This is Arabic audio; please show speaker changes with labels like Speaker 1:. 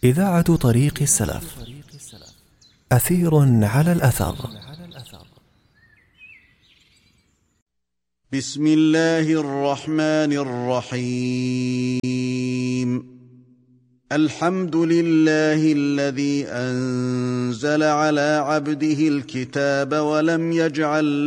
Speaker 1: إذاعة طريق السلف. أثير على الأثر.
Speaker 2: بسم الله الرحمن الرحيم. الحمد لله الذي أنزل على عبده الكتاب ولم يجعل